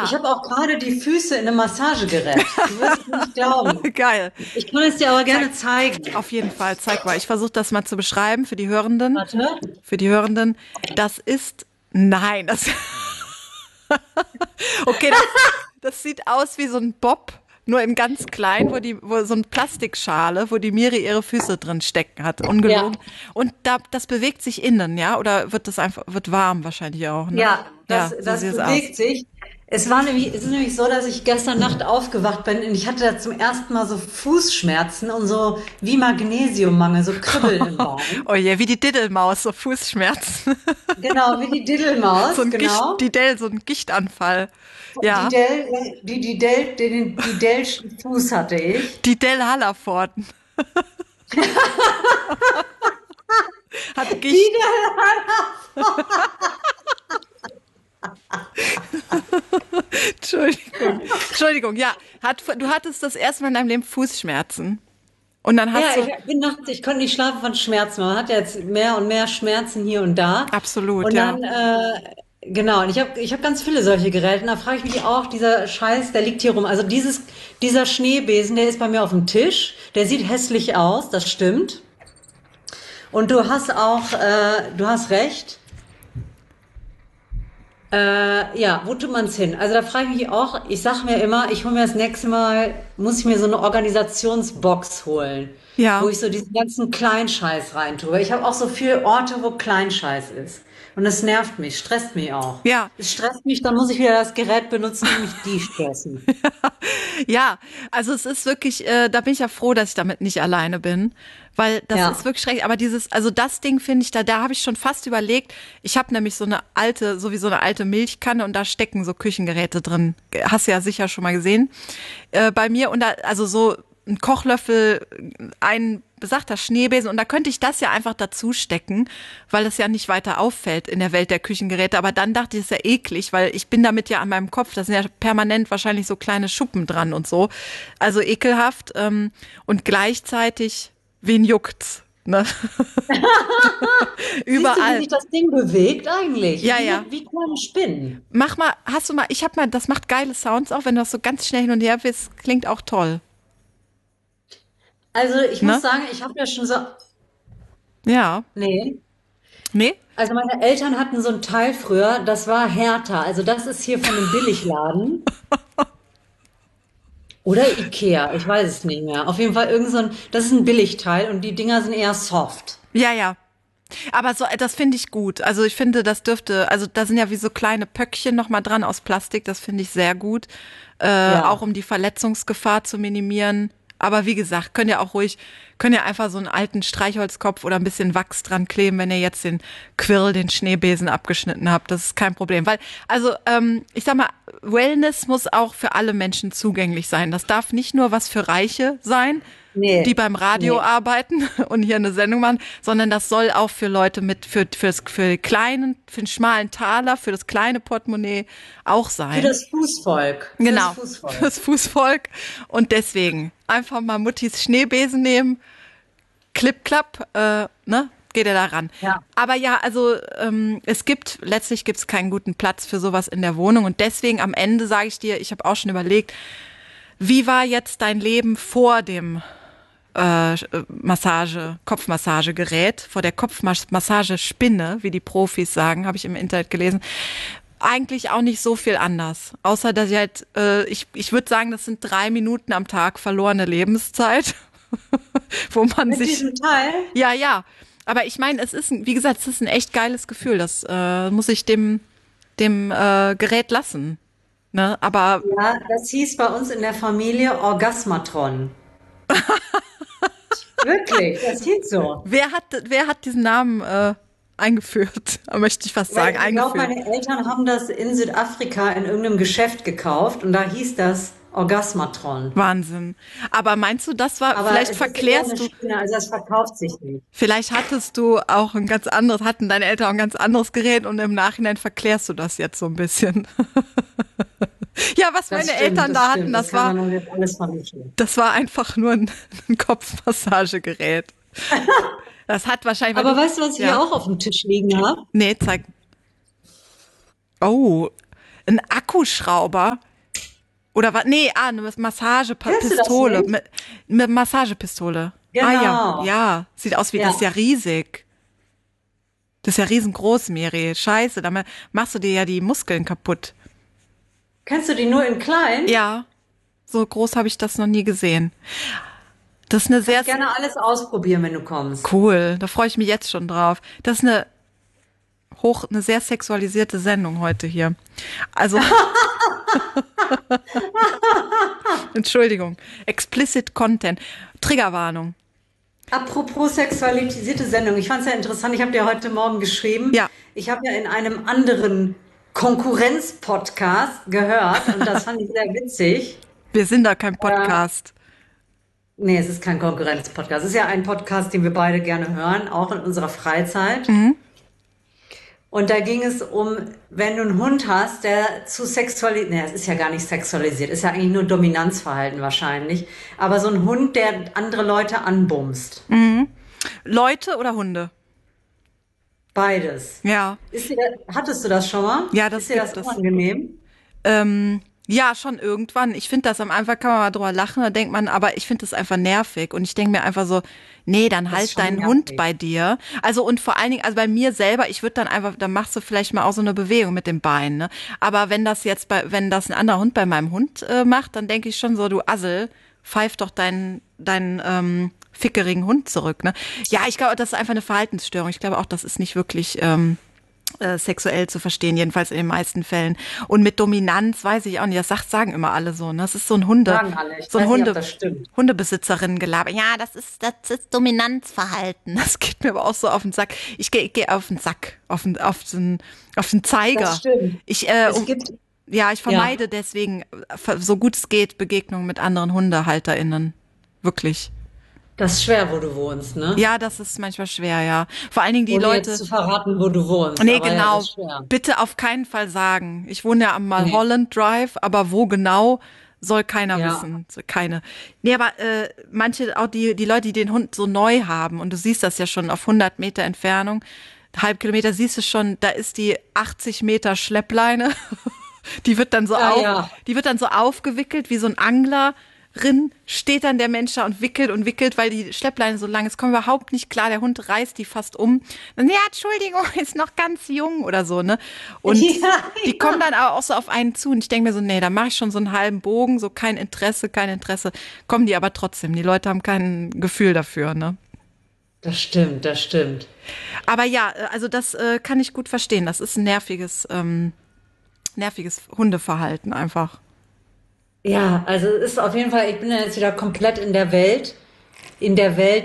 Ich habe auch gerade die Füße in einem Massagegerät. Du wirst es nicht glauben. Geil. Ich kann es dir aber gerne zeigen. Auf jeden Fall, zeig mal. Ich versuche das mal zu beschreiben für die Hörenden. Warte. Für die Hörenden. Das ist, nein, das, okay, das sieht aus wie so ein Bob, nur in ganz klein, wo so eine Plastikschale, wo die Miri ihre Füße drin stecken hat. Ja, Ungelogen. Und das bewegt sich innen, ja? Oder wird das einfach, wird warm wahrscheinlich auch, ne? ja, Ja, so das sieht es aus. bewegt sich. Es ist nämlich so, dass ich gestern Nacht aufgewacht bin und ich hatte da zum ersten Mal so Fußschmerzen und so wie Magnesiummangel, so Kribbeln im Bein. Oh je, wie die Diddelmaus, so Fußschmerzen. Genau, wie die So Diddelmaus, ein genau. So ein Gichtanfall. Ja, Die Dellschen Fuß hatte ich. die Del Hallervorden hat Die Gicht. Entschuldigung. Entschuldigung, ja. Du hattest das erste Mal in deinem Leben Fußschmerzen. Und dann Ja, hast du, ich bin nachts, ich konnte nicht schlafen von Schmerzen. Man hat ja jetzt mehr und mehr Schmerzen hier und da. absolut, Und ja. dann, genau, und ich hab ganz viele solche Geräte. Und da frage ich mich auch, dieser Scheiß, der liegt hier rum. Also dieser Schneebesen, der ist bei mir auf dem Tisch. Der sieht hässlich aus, das stimmt. Und du hast recht. Ja, wo tut man's hin? Also da frage ich mich auch, ich sag mir immer, ich hole mir das nächste Mal, muss ich mir so eine Organisationsbox holen, wo Ja, ich so diesen ganzen Kleinscheiß reintue. Weil ich habe auch so viele Orte, wo Kleinscheiß ist. Und das nervt mich, stresst mich auch. ja. Es stresst mich, dann muss ich wieder das Gerät benutzen und mich de-stressen. Ja, also es ist wirklich, da bin ich ja froh, dass ich damit nicht alleine bin, weil das ist Ja. wirklich schrecklich. Aber also das Ding finde ich, da habe ich schon fast überlegt. Ich habe nämlich so eine alte Milchkanne und da stecken so Küchengeräte drin. Hast du ja sicher schon mal gesehen. Bei mir und da, also so ein Kochlöffel, ein besagter Schneebesen und da könnte ich das ja einfach dazu stecken, weil es ja nicht weiter auffällt in der Welt der Küchengeräte. Aber dann dachte ich, es ist ja eklig, weil ich bin damit ja an meinem Kopf, da sind ja permanent wahrscheinlich so kleine Schuppen dran und so. Also ekelhaft und gleichzeitig, wen juckt's? Ne? Siehst du, wie Überall. sich das Ding bewegt eigentlich? Ja, ja. Wie kleine Spinnen. Mach mal, ich hab mal, das macht geile Sounds auch, wenn du das so ganz schnell hin und her willst, klingt auch toll. Also ich muss Ne? sagen, ich habe ja schon so, Ja. nee. Nee? Also meine Eltern hatten so ein Teil früher, das war Hertha. Also das ist hier von einem Billigladen. Oder Ikea, ich weiß es nicht mehr. Auf jeden Fall das ist ein Billigteil und die Dinger sind eher soft. Ja, ja. Aber so, das finde ich gut. Also ich finde, also da sind ja wie so kleine Pöckchen noch mal dran aus Plastik. Das finde ich sehr gut. Auch Ja. um die Verletzungsgefahr zu minimieren. Aber wie gesagt, könnt ihr einfach so einen alten Streichholzkopf oder ein bisschen Wachs dran kleben, wenn ihr jetzt den Schneebesen abgeschnitten habt. Das ist kein Problem. Weil, also, ich sag mal, Wellness muss auch für alle Menschen zugänglich sein. Das darf nicht nur was für Reiche sein, die Nee, beim Radio nee. arbeiten und hier eine Sendung machen, sondern das soll auch für Leute für den schmalen Taler, für das kleine Portemonnaie auch Für sein. das Fußvolk. Fürs Genau, Fußvolk. fürs Fußvolk. Und deswegen einfach mal Muttis Schneebesen nehmen, klipp, klapp, ne? Geht er da ran. Ja. Aber ja, also letztlich gibt's keinen guten Platz für sowas in der Wohnung. Und deswegen am Ende sage ich dir, ich habe auch schon überlegt, wie war jetzt dein Leben vor dem Kopfmassagegerät, vor der Kopfmassagespinne, wie die Profis sagen, habe ich im Internet gelesen. Eigentlich auch nicht so viel anders. Außer, dass ich würde sagen, das sind 3 Minuten am Tag verlorene Lebenszeit, wo man Mit sich, diesem Teil? ja, ja. Aber ich meine, wie gesagt, es ist ein echt geiles Gefühl. Das muss ich dem Gerät lassen. Ne? Aber Ja, das hieß bei uns in der Familie Orgasmatron. Wirklich, das hieß so. wer hat diesen Namen eingeführt? Möchte ich fast Weil sagen, ich glaube, eingeführt. meine Eltern haben das in Südafrika in irgendeinem Geschäft gekauft und da hieß das Orgasmatron. Wahnsinn. Aber meinst du, Aber es ist eher eine Spinne, also das verkauft sich nicht. vielleicht hatten deine Eltern auch ein ganz anderes Gerät und im Nachhinein verklärst du das jetzt so ein bisschen. Ja, was meine Eltern Das da hatten, stimmt, das kann man nun jetzt alles vermischen. das war einfach nur ein Kopfmassagegerät. Das hat wahrscheinlich, Aber weißt du, was ich hier ja. auch auf dem Tisch liegen habe? Nee, zeig. Oh, Ein Akkuschrauber? Oder was? Nee, eine Kennst du das Massagepistole. nicht? Mit Massagepistole. Ah ja, Genau. ja. Sieht aus wie, das ist ja Ja. riesig. Das ist ja riesengroß, Miri. Scheiße, damit machst du dir ja die Muskeln kaputt. Kennst du die nur in klein? Ja, so groß habe ich das noch nie gesehen. Das ist eine sehr Kannst gerne alles ausprobieren, wenn du kommst. cool. Da freue ich mich jetzt schon drauf. Das ist eine sehr sexualisierte Sendung heute hier. Also, Entschuldigung. Explicit Content. Triggerwarnung. Apropos sexualisierte Sendung, ich fand es ja interessant, ich habe dir heute Morgen geschrieben, Ja, ich habe ja in einem anderen Konkurrenz-Podcast gehört und das fand ich sehr witzig. wir sind da kein Äh, Podcast. Nee, es ist kein Konkurrenz-Podcast, es ist ja ein Podcast, den wir beide gerne hören, auch in unserer Freizeit. Mhm. Und da ging es um, wenn du einen Hund hast, der zu sexualisiert, nee, es ist ja gar nicht sexualisiert, ist ja eigentlich nur Dominanzverhalten wahrscheinlich, aber so ein Hund, der andere Leute anbumst. Leute oder Hunde? Beides. Ja, Hattest du das schon mal? ja, Ist das dir das gibt es. unangenehm? Ja, schon irgendwann. Ich finde das am Anfang kann man mal drüber lachen, da denkt man, aber ich finde das einfach nervig. Und ich denke mir einfach so, nee, dann Das ist halt schon deinen Hund nervig. bei dir. Also und vor allen Dingen, also bei mir selber, ich würde dann einfach, dann machst du vielleicht mal auch so eine Bewegung mit dem Bein, ne? Aber wenn das ein anderer Hund bei meinem Hund macht, dann denke ich schon so, du Assel, pfeif doch deinen fickerigen Hund zurück, ne? Ja, ich glaube, das ist einfach eine Verhaltensstörung. Ich glaube auch, das ist nicht wirklich sexuell zu verstehen, jedenfalls in den meisten Fällen. Und mit Dominanz weiß ich auch nicht, sagen immer alle so, ne? Das ist so ein Sagen alle. Ich so ein weiß nicht, ob das stimmt. Hundebesitzerinnen-Gelaber. Ja, das ist Dominanzverhalten. Das geht mir aber auch so auf den Sack. Ich geh auf den Sack, auf den Das Zeiger. stimmt. Ich, Es gibt, ja, ich ja, vermeide deswegen, so gut es geht, Begegnungen mit anderen HundehalterInnen. Wirklich. das ist schwer, wo du wohnst, ne? Ja, das ist manchmal schwer, ja. Vor allen Dingen die Ohne jetzt Leute, zu verraten, wo du wohnst. nee, Aber ja, das genau. ist schwer. Bitte auf keinen Fall sagen. Ich wohne ja am Nee. Mulholland Drive, aber wo genau, soll keiner Ja. wissen. Keine. Nee, aber manche, auch die Leute, die den Hund so neu haben, und du siehst das ja schon auf 100 Meter Entfernung, halb Kilometer, siehst du schon, da ist die 80 Meter Schleppleine. Ja, ja. Die wird dann so aufgewickelt wie so ein Angler. Steht dann der Mensch da und wickelt, weil die Schleppleine so lang ist, kommt überhaupt nicht klar. Der Hund reißt die fast um. Dann, ja, Entschuldigung, ist noch ganz jung oder so, ne? Und Ja, die kommen dann aber auch so auf einen zu und ich denke mir so, nee, da mache ich schon so einen halben Bogen, so kein Interesse. Kommen die aber trotzdem. Die Leute haben kein Gefühl dafür, ne? das stimmt, das stimmt. Aber ja, also das kann ich gut verstehen. Das ist ein nerviges Hundeverhalten einfach. Ja, also es ist auf jeden Fall, ich bin ja jetzt wieder komplett in der Welt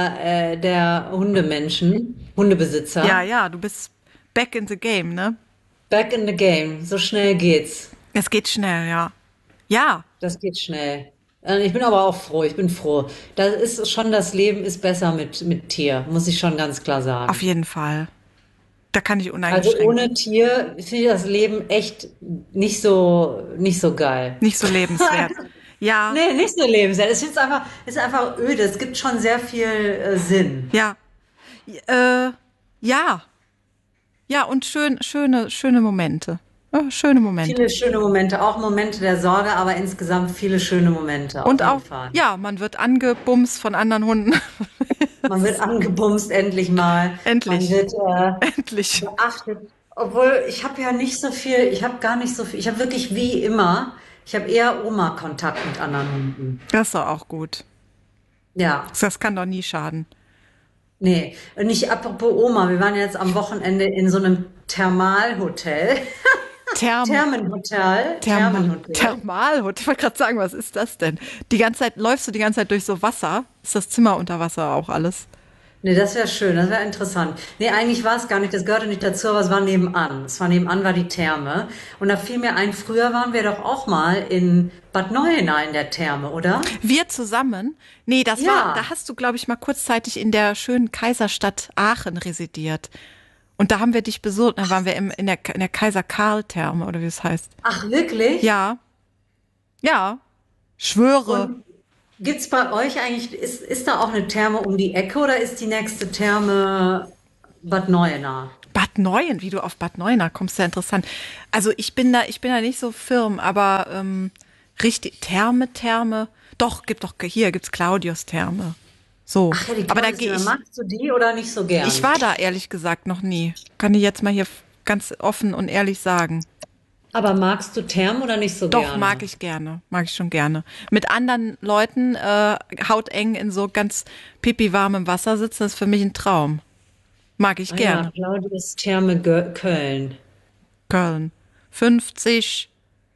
der Hundemenschen, Ja, Hundebesitzer. ja, du bist back in the game, ne? Back in the game. So schnell geht's. Es geht schnell, ja. Ja, Das geht schnell. Ich bin aber auch froh, ich bin froh. Das Leben ist besser mit Tier, muss ich schon ganz klar auf sagen. jeden Fall. Da kann ich Also uneingeschränkt. ohne Tier finde ich das Leben echt nicht so geil. Nicht so lebenswert. Ja, Nee, nicht so lebenswert. Es ist einfach öde. Es gibt schon sehr viel Sinn. ja, ja, ja, und schöne Momente. Ja, schöne Momente. Viele schöne Momente, auch Momente der Sorge, aber insgesamt viele schöne Momente, auf Und jeden auch, Fall. ja, man wird angebumst von anderen Hunden. Man wird angebumst endlich mal. Man Endlich, wird endlich. beachtet. Obwohl, ich habe ja nicht so viel, ich habe gar nicht so viel, ich habe wirklich wie immer, ich habe eher Oma-Kontakt mit anderen Hunden. Das ist doch auch gut. Ja, Das kann doch nie schaden. nee. Und nicht apropos Oma, wir waren jetzt am Wochenende in so einem Thermalhotel. Therm, Thermenhotel. Thermalhotel. Ich wollte gerade sagen, was ist das denn? Läufst du die ganze Zeit durch so Wasser? Ist das Zimmer unter Wasser auch alles? Nee, das wäre schön, das wäre interessant. Nee, eigentlich war es gar nicht, das gehörte nicht dazu, aber es war nebenan. War die Therme. Und da fiel mir ein, früher waren wir doch auch mal in Bad Neuenahr in der Therme, oder? Wir zusammen? Nee, da Ja. hast du, glaube ich, mal kurzzeitig in der schönen Kaiserstadt Aachen residiert. Und da haben wir dich besucht, da waren wir in der Kaiser-Karl-Therme, oder wie es heißt. Ach, wirklich? Ja, ja, schwöre. Und gibt's bei euch eigentlich, ist da auch eine Therme um die Ecke oder ist die nächste Therme Bad Neuenahr. Bad Neuenahr, wie du auf Bad Neuenahr kommst, ja interessant. Also ich bin da nicht so firm, aber richtig, Therme. Doch, hier gibt's Claudius Therme. So, Ach ja, die aber da Claudius, gehe ich. magst du die oder nicht so Ich gern? war da ehrlich gesagt noch nie. Kann ich jetzt mal hier ganz offen und ehrlich sagen. Aber magst du Thermen oder nicht so Doch, mag gerne? ich gerne. Mag ich schon gerne. Mit anderen Leuten hauteng in so ganz pipi-warmem Wasser sitzen, ist für mich ein Traum. Mag ich Ah ja, gerne. Claudius Therme Köln. Köln. 50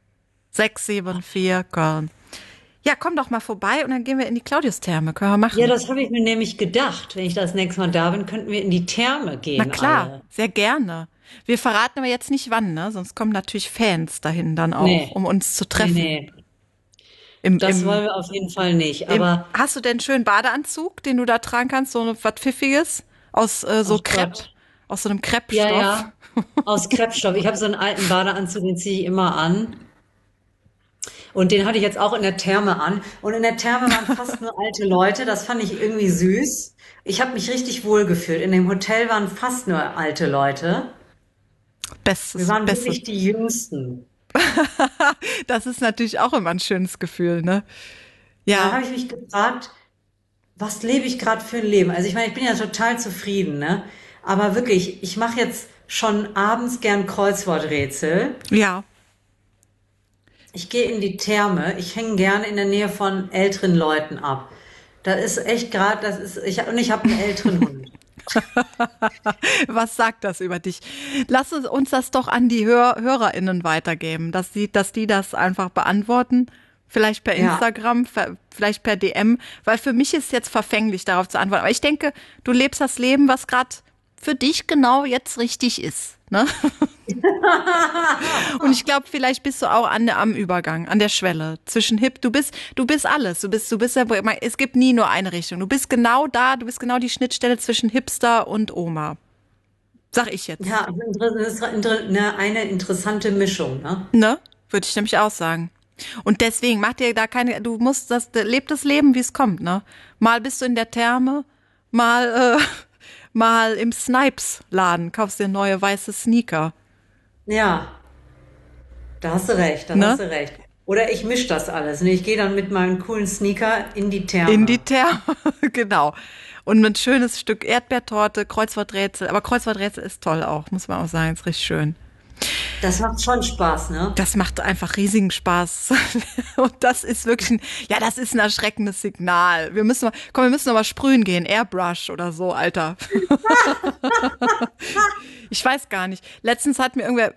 674 Köln. Ja, komm doch mal vorbei und dann gehen wir in die Claudius-Therme. Können wir Ja, machen. das habe ich mir nämlich gedacht. Wenn ich das nächste Mal da bin, könnten wir in die Therme Na gehen klar, alle. sehr gerne. Wir verraten aber jetzt nicht wann, ne? Sonst kommen natürlich Fans dahin dann auch, Nee, um uns zu nee, treffen. nee. Im, Das im, wollen wir auf jeden Fall nicht. im, Aber, hast du denn einen schönen Badeanzug, den du da tragen kannst? So was Pfiffiges? Aus so ach Krepp? Gott. Aus so einem Ja, Kreppstoff? ja. Aus Kreppstoff. Ich habe so einen alten Badeanzug, den ziehe ich immer an. Und den hatte ich jetzt auch in der Therme an. Und in der Therme waren fast nur alte Leute. Das fand ich irgendwie süß. Ich habe mich richtig wohl gefühlt. In dem Hotel waren fast nur alte Leute. Wir Bestes, waren Bestes. wirklich die Jüngsten. Das ist natürlich auch immer ein schönes Gefühl, ne? Und dann Ja, habe ich mich gefragt, was lebe ich gerade für ein Leben? Also ich meine, ich bin ja total zufrieden, ne? Aber wirklich, ich mache jetzt schon abends gern Kreuzworträtsel. ja. Ich gehe in die Therme. Ich hänge gerne in der Nähe von älteren Leuten ab. Das ist echt gerade, und ich habe einen älteren Hund. Was sagt das über dich? Lass uns das doch an die HörerInnen weitergeben, dass die das einfach beantworten. Vielleicht per Ja, Instagram, vielleicht per DM, weil für mich ist jetzt verfänglich, darauf zu antworten. Aber ich denke, du lebst das Leben, was gerade für dich genau jetzt richtig ist. Ne? Und ich glaube, vielleicht bist du auch am Übergang, an der Schwelle zwischen hip. Du bist alles. Du bist ja, es gibt nie nur eine Richtung. Du bist genau da, du bist genau die Schnittstelle zwischen Hipster und Oma. Sag ich jetzt. ja, eine interessante Mischung, ne? Ne? Würde ich nämlich auch sagen. Und deswegen mach dir da keine, leb das Leben, wie es kommt, ne? Mal bist du in der Therme, mal, mal im Snipes-Laden, kaufst dir neue weiße Sneaker, Ja, da hast du recht, da ne? hast du recht. Oder ich mische das alles, ne? Ich gehe dann mit meinem coolen Sneaker in die In die Therme. Therme, genau. Und ein schönes Stück Erdbeertorte, Kreuzworträtsel. Aber Kreuzworträtsel ist toll auch, muss man auch sagen, ist richtig schön. Das macht schon Spaß, ne? Das macht einfach riesigen Spaß. Und das ist wirklich ja, das ist ein erschreckendes Signal. Wir müssen noch mal sprühen gehen, Airbrush oder so, Alter. Ich weiß gar nicht. Letztens hat mir irgendwer,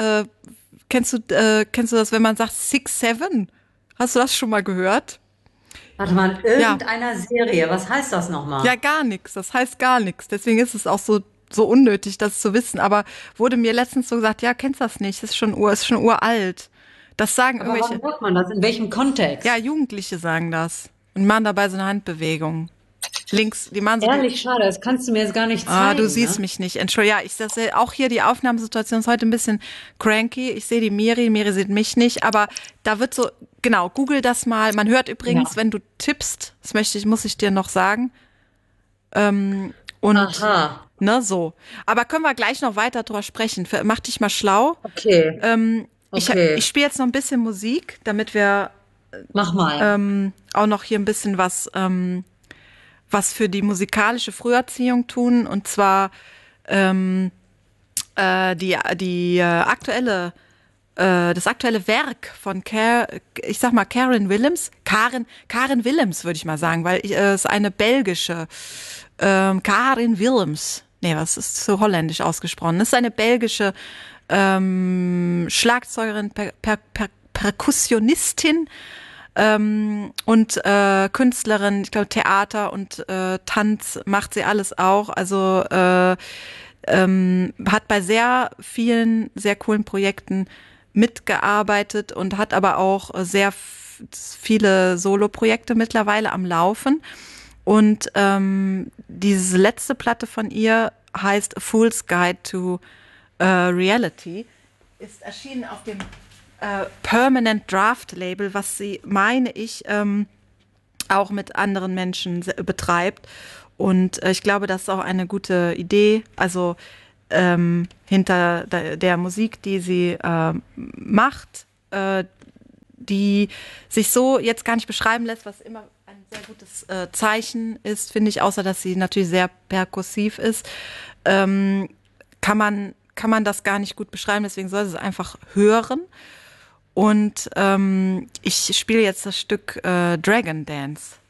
kennst du das, wenn man sagt 6'7"? Hast du das schon mal gehört? Warte mal, in Ja, irgendeiner Serie, was heißt das ja, nochmal? gar nichts. Das heißt gar nichts. Deswegen ist es auch so unnötig, das zu wissen. Aber wurde mir letztens so gesagt, ja, kennst das nicht? Ist schon uralt. Das sagen Aber irgendwelche, wann hört man das? In welchem ja, Kontext? Jugendliche sagen das. Und machen dabei so eine Handbewegung. Links, die machen so die, Ehrlich, schade, das kannst du mir jetzt gar nicht ah, du zeigen, siehst ne? mich nicht. Entschuldigung, ja, das auch hier die Aufnahmesituation ist heute ein bisschen cranky. Ich sehe die Miri sieht mich nicht, aber da wird so, genau, google das mal. Man hört übrigens, Ja. wenn du tippst, muss ich dir noch sagen. Und Aha, ne, so. Aber können wir gleich noch weiter drüber sprechen. Mach dich mal schlau. okay, Ich okay. spiele jetzt noch ein bisschen Musik, damit wir Mach mal. auch noch hier ein bisschen was für die musikalische Früherziehung tun. Und zwar das aktuelle Werk von ich sag mal Karen Willems würde ich mal sagen, weil es ist eine belgische Karen Willems. Nee, was ist so holländisch ausgesprochen? Das ist eine belgische Schlagzeugerin, Perkussionistin und Künstlerin, ich glaube Theater und Tanz macht sie alles auch. Also hat bei sehr vielen sehr coolen Projekten mitgearbeitet und hat aber auch viele Solo-Projekte mittlerweile am Laufen. Und diese letzte Platte von ihr heißt A Fool's Guide to Reality, ist erschienen auf dem Permanent Draft Label, was sie, meine ich, auch mit anderen Menschen betreibt. Und ich glaube, das ist auch eine gute Idee. Also hinter der Musik, die sie macht, die sich so jetzt gar nicht beschreiben lässt, was immer ein sehr gutes Zeichen ist, finde ich, außer dass sie natürlich sehr perkussiv ist, kann man das gar nicht gut beschreiben, deswegen soll sie es einfach hören. Und ich spiele jetzt das Stück Dragon Dance.